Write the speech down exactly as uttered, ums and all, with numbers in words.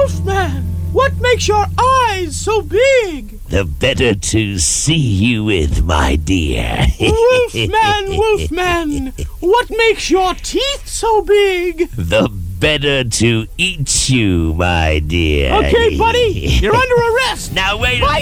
Wolfman, what makes your eyes so big? The better to see you with, my dear. Wolfman, Wolfman, what makes your teeth so big? The better to eat you, my dear. Okay, buddy, you're under arrest. Now wait a Bite